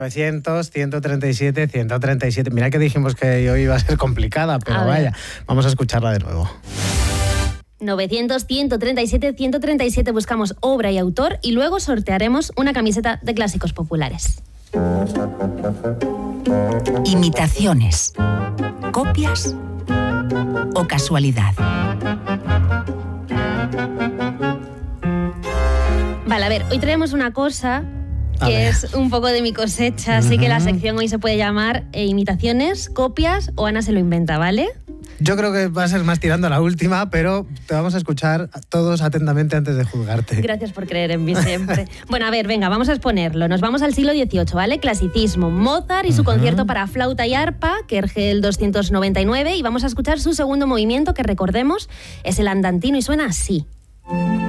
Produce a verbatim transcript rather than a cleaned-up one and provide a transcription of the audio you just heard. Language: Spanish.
novecientos, ciento treinta y siete, ciento treinta y siete. Mira que dijimos que hoy iba a ser complicada, pero A vaya, ver. vamos a escucharla de nuevo. novecientos, ciento treinta y siete, ciento treinta y siete buscamos obra y autor y luego sortearemos una camiseta de clásicos populares. Imitaciones, copias o casualidad. Vale, a ver, hoy traemos una cosa A que ver. es un poco de mi cosecha, así que la sección hoy se puede llamar eh, imitaciones, copias o Ana se lo inventa, ¿vale? Yo creo que va a ser más tirando a la última, pero te vamos a escuchar todos atentamente antes de juzgarte. Gracias por creer en mí siempre. Bueno, a ver, venga, vamos a exponerlo. Nos vamos al siglo dieciocho, ¿vale? Clasicismo, Mozart y su Ujú. concierto para flauta y arpa, Kergel doscientos noventa y nueve, y vamos a escuchar su segundo movimiento, que recordemos es el andantino y suena así.